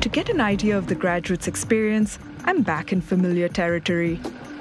To get an idea of the graduate's experience, I'm back in familiar territory.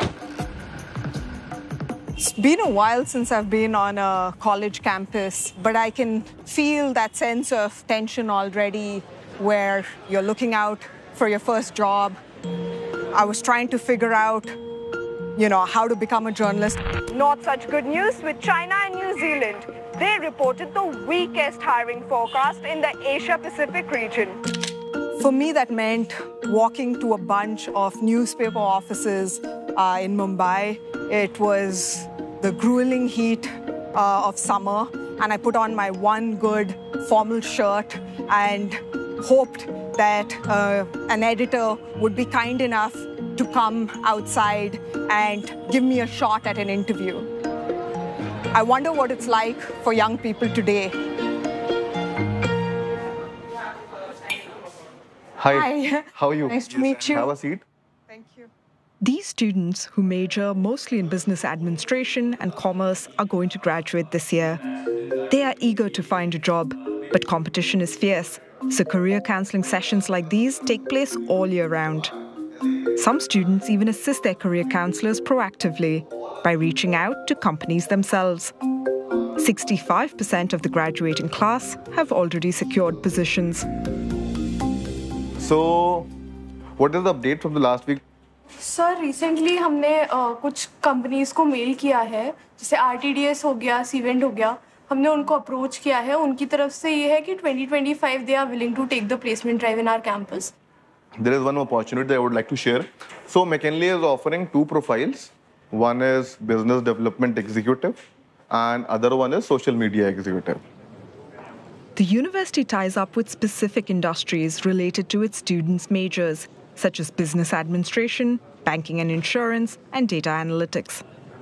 It's been a while since I've been on a college campus, but I can feel that sense of tension already where you're looking out for your first job. I was trying to figure out, how to become a journalist. Not such good news with China and New Zealand. They reported the weakest hiring forecast in the Asia-Pacific region. For me, that meant walking to a bunch of newspaper offices in Mumbai. It was the grueling heat of summer, and I put on my one good formal shirt and hoped that an editor would be kind enough to come outside and give me a shot at an interview. I wonder what it's like for young people today. Hi. How are you? Nice to meet you. Have a seat. Thank you. These students, who major mostly in business administration and commerce, are going to graduate this year. They are eager to find a job, but competition is fierce, so career counseling sessions like these take place all year round. Some students even assist their career counselors proactively by reaching out to companies themselves. 65% of the graduating class have already secured positions. So, what is the update from the last week? Sir recently हमने कुछ companies को mail किया है, जैसे RTDS हो गया, सीवेंट हो गया. हमने उनको अप्रोच किया है. उनकी तरफ से ये है कि 2025 they are willing to take the placement drive in our campus. There is one opportunity that I would like to share. So, McKinley is offering two profiles. One is business development executive and other one is social media executive. The university ties up with specific industries related to its students' majors, such as business administration, banking and insurance, and data analytics.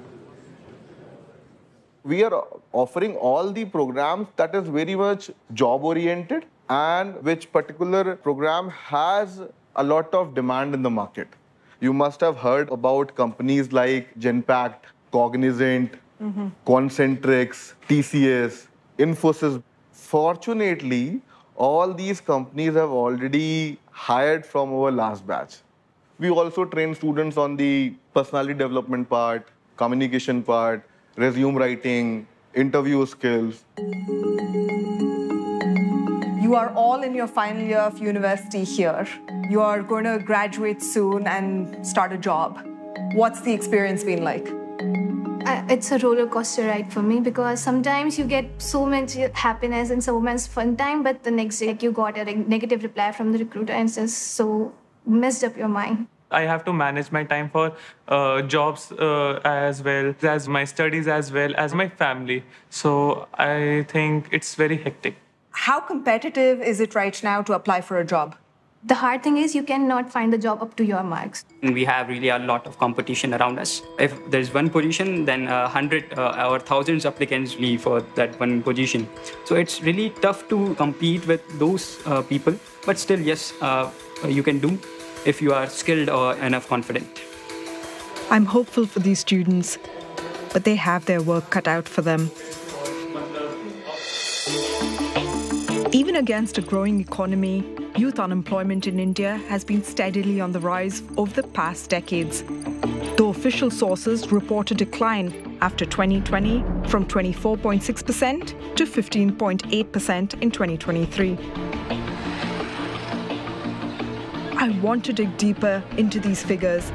We are offering all the programs that is very much job-oriented and which particular program has a lot of demand in the market. You must have heard about companies like Genpact, Cognizant, Concentrix, TCS, Infosys. Fortunately, all these companies have already hired from our last batch. We also train students on the personality development part, communication part, resume writing, interview skills. You are all in your final year of university here. You are going to graduate soon and start a job. What's the experience been like? It's a roller coaster ride for me because sometimes you get so much happiness and so much fun time, but the next day you got a negative reply from the recruiter and it's just so messed up your mind. I have to manage my time for jobs as well as my studies as well as my family. So I think it's very hectic. How competitive is it right now to apply for a job? The hard thing is you cannot find the job up to your marks. We have really a lot of competition around us. If there's one position, then 100 or thousands applicants leave for that one position. So it's really tough to compete with those people. But still, yes, you can do if you are skilled or enough confident. I'm hopeful for these students, but they have their work cut out for them. Even against a growing economy, youth unemployment in India has been steadily on the rise over the past decades. Though official sources report a decline after 2020 from 24.6% to 15.8% in 2023. I want to dig deeper into these figures.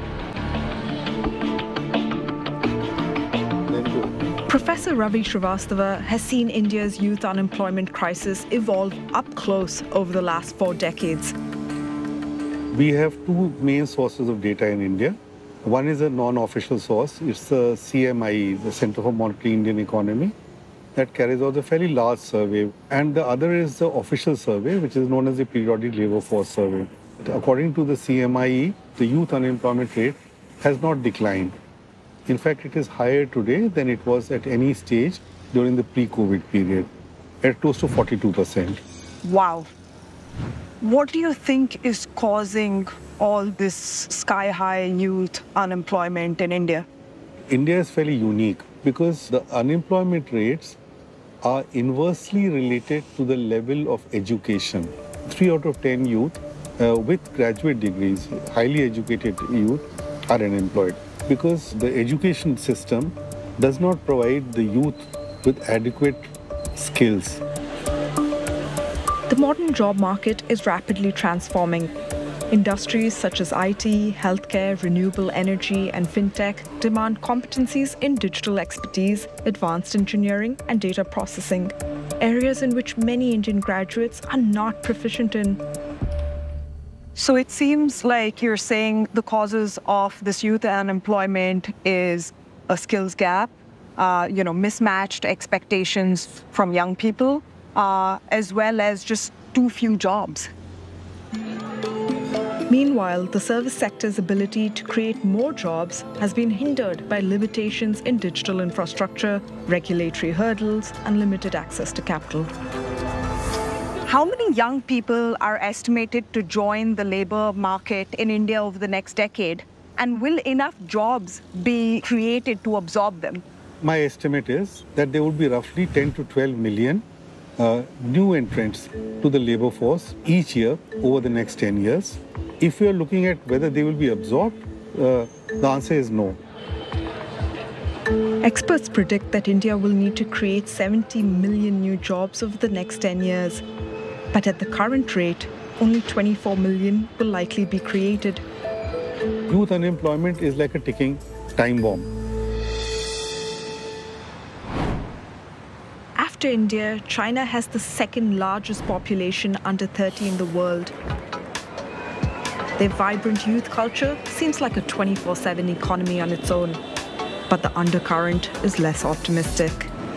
Professor Ravi Srivastava has seen India's youth unemployment crisis evolve up close over the last 4 decades. We have two main sources of data in India. One is a non-official source. It's the CMIE, the Center for Monitoring Indian Economy, that carries out a fairly large survey. And the other is the official survey, which is known as the Periodic Labour Force Survey. According to the CMIE, the youth unemployment rate has not declined. In fact, it is higher today than it was at any stage during the pre-COVID period, at close to 42%. Wow. What do you think is causing all this sky-high youth unemployment in India? India is fairly unique because the unemployment rates are inversely related to the level of education. 3 out of 10 youth with graduate degrees, highly educated youth are unemployed because the education system does not provide the youth with adequate skills. The modern job market is rapidly transforming. Industries such as IT, healthcare, renewable energy, and fintech demand competencies in digital expertise, advanced engineering, and data processing, areas in which many Indian graduates are not proficient in. So it seems like you're saying the causes of this youth unemployment is a skills gap, mismatched expectations from young people, as well as just too few jobs. Meanwhile, the service sector's ability to create more jobs has been hindered by limitations in digital infrastructure, regulatory hurdles, and limited access to capital. How many young people are estimated to join the labor market in India over the next decade? And will enough jobs be created to absorb them? My estimate is that there would be roughly 10 to 12 million new entrants to the labor force each year over the next 10 years. If we are looking at whether they will be absorbed, the answer is no. Experts predict that India will need to create 70 million new jobs over the next 10 years. But at the current rate, only 24 million will likely be created. Youth unemployment is like a ticking time bomb. After India, China has the second largest population under 30 in the world. Their vibrant youth culture seems like a 24/7 economy on its own, but the undercurrent is less optimistic.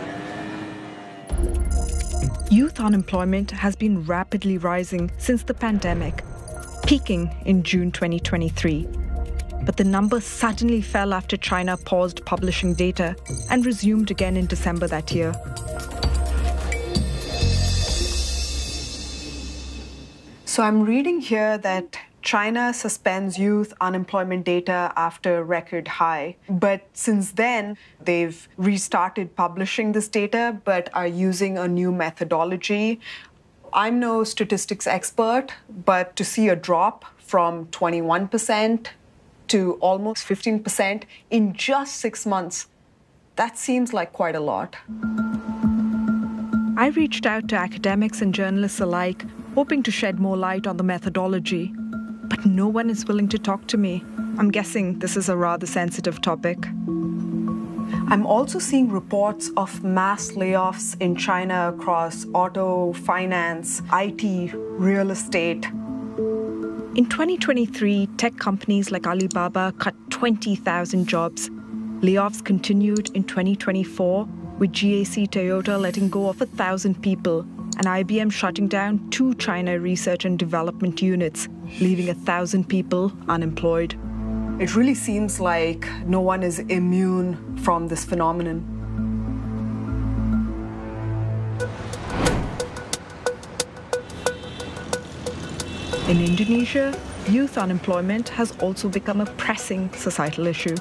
Youth unemployment has been rapidly rising since the pandemic, peaking in June 2023. But the number suddenly fell after China paused publishing data and resumed again in December that year. So I'm reading here that China suspends youth unemployment data after a record high. But since then, they've restarted publishing this data, but are using a new methodology. I'm no statistics expert, but to see a drop from 21% to almost 15% in just 6 months, that seems like quite a lot. I reached out to academics and journalists alike, hoping to shed more light on the methodology. But no one is willing to talk to me. I'm guessing this is a rather sensitive topic. I'm also seeing reports of mass layoffs in China across auto, finance, IT, real estate. In 2023, tech companies like Alibaba cut 20,000 jobs. Layoffs continued in 2024, with GAC Toyota letting go of 1,000 people and IBM shutting down 2 China research and development units, leaving 1,000 people unemployed. It really seems like no one is immune from this phenomenon. In Indonesia, youth unemployment has also become a pressing societal issue.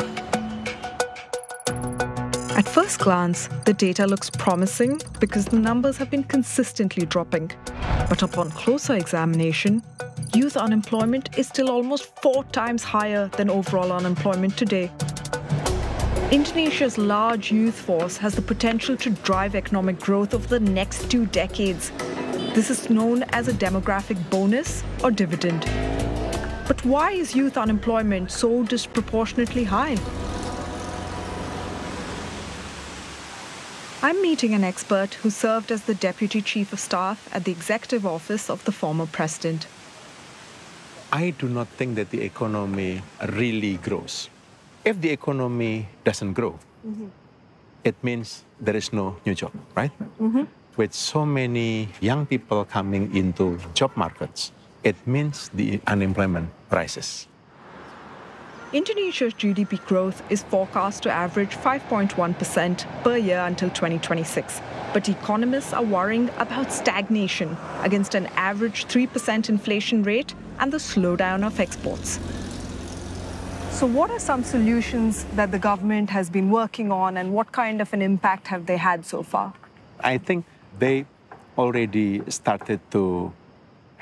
At first glance, the data looks promising because the numbers have been consistently dropping. But upon closer examination, youth unemployment is still almost 4 times higher than overall unemployment today. Indonesia's large youth force has the potential to drive economic growth over the next 2 decades. This is known as a demographic bonus or dividend. But why is youth unemployment so disproportionately high? I'm meeting an expert who served as the Deputy Chief of Staff at the Executive Office of the former president. I do not think that the economy really grows. If the economy doesn't grow, it means there is no new job, right? With so many young people coming into job markets, it means the unemployment rises. Indonesia's GDP growth is forecast to average 5.1% per year until 2026. But economists are worrying about stagnation against an average 3% inflation rate and the slowdown of exports. So what are some solutions that the government has been working on, and what kind of an impact have they had so far? I think they already started to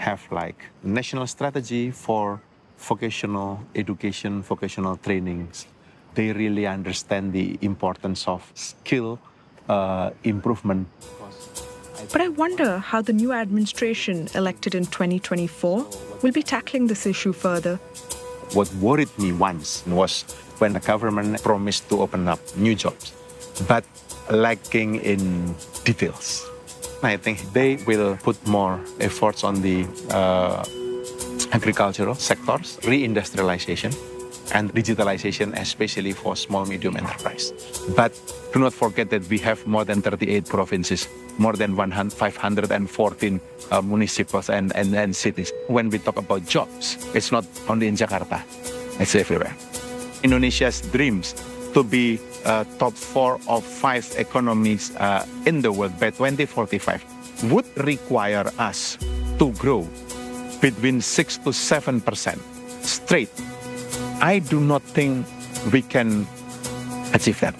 have like national strategy for vocational education, vocational trainings. They really understand the importance of skill improvement. But I wonder how the new administration elected in 2024 will be tackling this issue further. What worried me once was when the government promised to open up new jobs, but lacking in details. I think they will put more efforts on the agricultural sectors, reindustrialization, and digitalization, especially for small, medium enterprise. But do not forget that we have more than 38 provinces, more than 514 municipals and cities. When we talk about jobs, it's not only in Jakarta, it's everywhere. Indonesia's dreams to be top 4 or 5 economies in the world by 2045 would require us to grow between 6 to 7% straight. I do not think we can achieve that.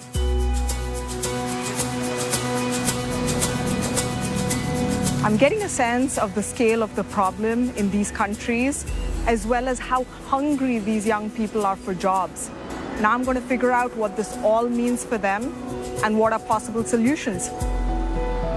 I'm getting a sense of the scale of the problem in these countries, as well as how hungry these young people are for jobs. Now I'm going to figure out what this all means for them and what are possible solutions.